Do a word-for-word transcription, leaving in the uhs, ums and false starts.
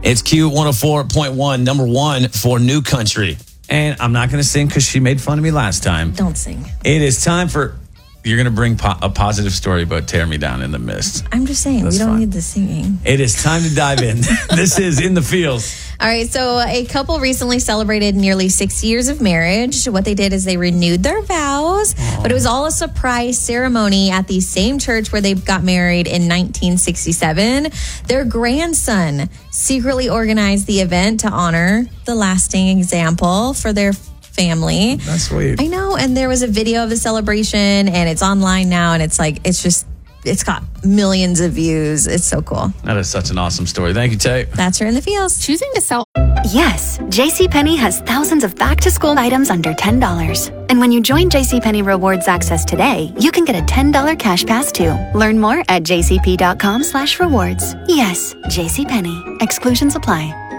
It's Q one oh four point one, number one for New Country. And I'm not going to sing because she made fun of me last time. Don't sing. It is time for... You're going to bring po- a positive story about Tear Me Down in the Mist. I'm just saying, That's we don't fine. need the singing. It is time to dive in. This is In the Fields. All right, so a couple recently celebrated nearly six years of marriage. What they did is they renewed their vows, Aww. But it was all a surprise ceremony at the same church where they got married in nineteen sixty-seven. Their grandson secretly organized the event to honor the lasting example for their family. That's sweet. I know, and there was a video of the celebration, and it's online now, and it's like, it's just, it's got millions of views. It's so cool. That is such an awesome story. Thank you, Tate. That's her in the fields. Choosing to sell. Yes, JCPenney has thousands of back-to-school items under ten dollars. And when you join JCPenney Rewards Access today, you can get a ten dollars cash pass too. Learn more at jcp.com slash rewards. Yes, JCPenney. Exclusions apply.